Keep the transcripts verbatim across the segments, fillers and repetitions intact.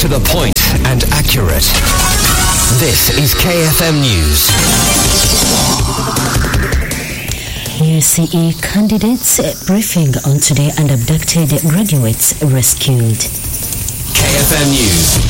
to the point and accurate. This is K F M News. U C E candidates briefing on today and abducted graduates rescued. K F M News.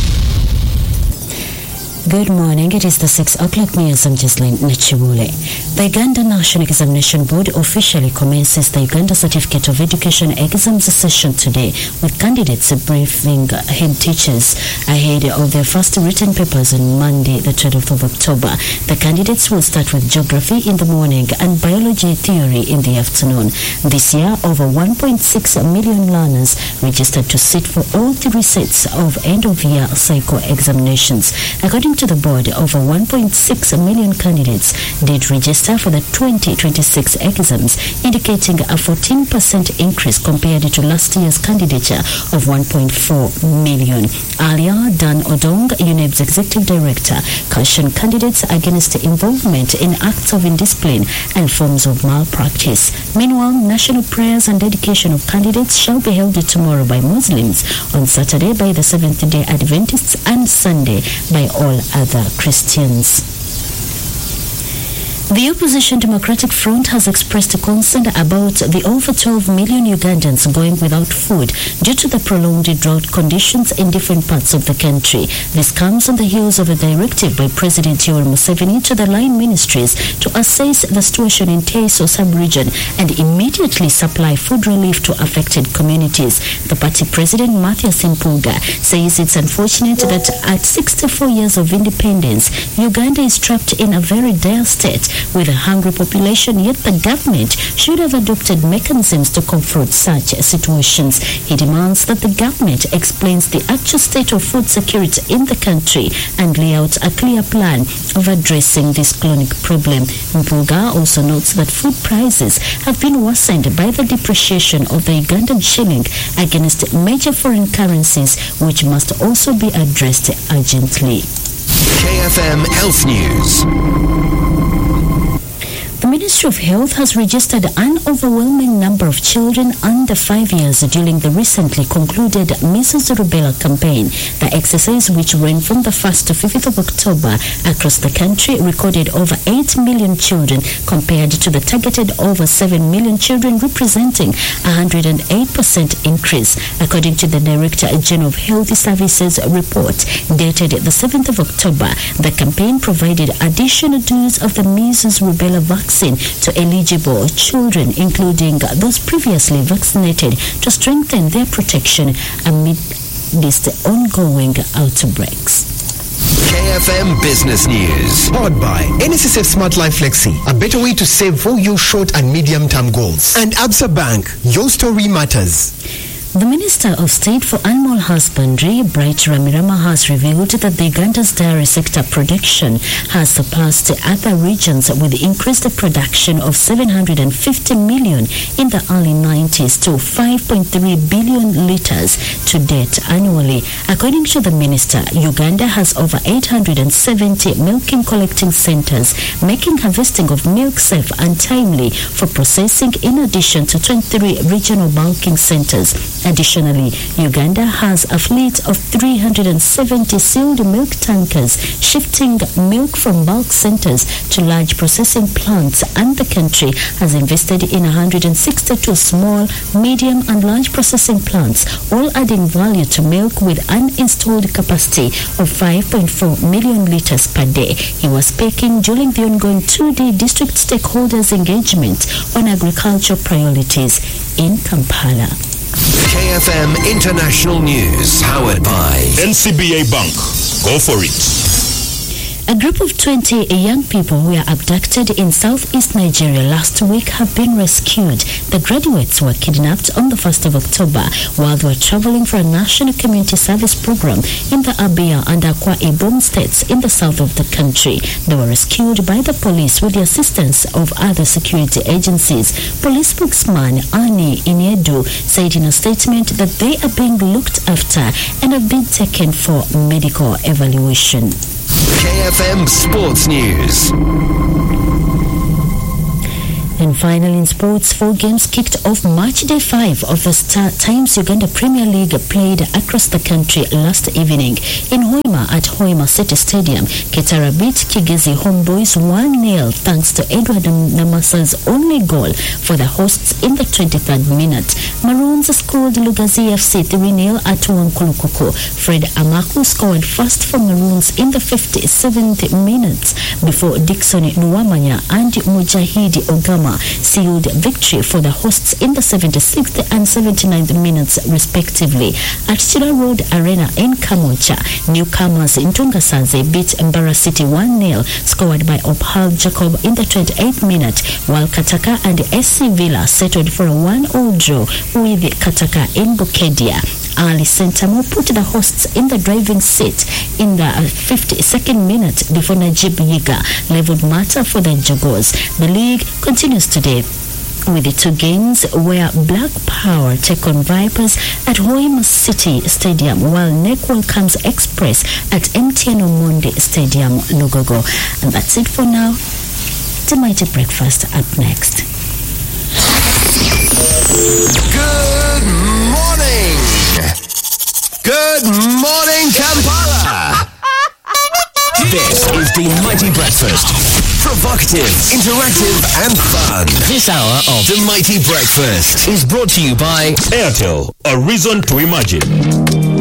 Good morning. It is the six o'clock news. I'm Jocelyn Nachiwule. The Uganda National Examination Board officially commences the Uganda Certificate of Education exams session today, with candidates briefing head teachers ahead of their first written papers on Monday, the twelfth of October. The candidates will start with geography in the morning and biology theory in the afternoon. This year, over one point six million learners registered to sit for all three sets of end-of-year cycle examinations. According to the board, over one point six million candidates did register for the twenty twenty-six exams, indicating a fourteen percent increase compared to last year's candidature of one point four million. Earlier, Dan Odong, U N E B's executive director, cautioned candidates against involvement in acts of indiscipline and forms of malpractice. Meanwhile, national prayers and dedication of candidates shall be held tomorrow by Muslims, on Saturday by the Seventh-day Adventists, and Sunday by all other Christians. The Opposition Democratic Front has expressed concern about the over twelve million Ugandans going without food due to the prolonged drought conditions in different parts of the country. This comes on the heels of a directive by President Yoweri Museveni to the line ministries to assess the situation in Teso sub-region and immediately supply food relief to affected communities. The party president, Mathias Mpuuga, says it's unfortunate that at sixty-four years of independence, Uganda is trapped in a very dire state with a hungry population, yet the government should have adopted mechanisms to confront such situations. He demands that the government explains the actual state of food security in the country and lay out a clear plan of addressing this chronic problem. Mpuuga also notes that food prices have been worsened by the depreciation of the Ugandan shilling against major foreign currencies, which must also be addressed urgently. K F M Health News. The Ministry of Health has registered an overwhelming number of children under five years during the recently concluded Measles Rubella campaign. The exercise, which ran from the first to fifth of October across the country, recorded over eight million children compared to the targeted over seven million children, representing a one hundred eight percent increase. According to the Director General of Health Services report dated the seventh of October, the campaign provided additional doses of the Measles Rubella vaccine to eligible children, including those previously vaccinated, to strengthen their protection amid these ongoing outbreaks. K F M Business News. Powered by N S S F Smart Life Flexi, a better way to save for your short and medium term goals. And Absa Bank, your story matters. The Minister of State for Animal Husbandry, Bright Ramirama, has revealed that the Uganda's dairy sector production has surpassed other regions with increased production of seven hundred fifty million in the early nineties to five point three billion liters to date annually. According to the Minister, Uganda has over eight hundred seventy milking collecting centers, making harvesting of milk safe and timely for processing, in addition to twenty-three regional bulking centers. Additionally, Uganda has a fleet of three hundred seventy sealed milk tankers, shifting milk from bulk centers to large processing plants, and the country has invested in one hundred sixty-two small, medium and large processing plants, all adding value to milk with an installed capacity of five point four million liters per day. He was speaking during the ongoing two-day district stakeholders engagement on agricultural priorities in Kampala. K F M International News, powered by N C B A Bank. Go for it. A group of twenty young people who were abducted in southeast Nigeria last week have been rescued. The graduates were kidnapped on the first of October while they were traveling for a national community service program in the Abia and Akwa Ibom states in the south of the country. They were rescued by the police with the assistance of other security agencies. Police spokesman Ani Iniedu said in a statement that they are being looked after and have been taken for medical evaluation. K F M Sports News. And finally in sports, four games kicked off match day five of the Star Times Uganda Premier League played across the country last evening. In Hoima at Hoima City Stadium, Ketara beat Kigezi Homeboys one nil thanks to Edward Namasa's only goal for the hosts in the twenty-third minute. Maroons scored Lugazi F C three nil at Wankulukuku. Fred Amaku scored first for Maroons in the fifty-seventh minute before Dixon Nuwamanya and Mujahidi Ogama sealed victory for the hosts in the seventy-sixth and seventy-ninth minutes respectively. At Chira Road Arena in Kamocha, newcomers Ntungasaze beat Mbara City one nil, scored by Ophal Jacob in the twenty-eighth minute, while Kataka and S C Villa settled for a one all draw with Kataka in Bukedia. Ali Sentamo put the hosts in the driving seat in the fifty-second minute before Najib Yiga leveled matter for the Jagos. The league continues today with the two games where Black Power take on Vipers at Hoima City Stadium, while Nekwal comes Express at M T N Omondi Stadium, Lugogo. And that's it for now. The Mighty Breakfast up next. Good morning. Good morning, Kampala. This is the Mighty Breakfast. Provocative, interactive, and fun. This hour of the Mighty Breakfast is brought to you by Airtel, a reason to imagine.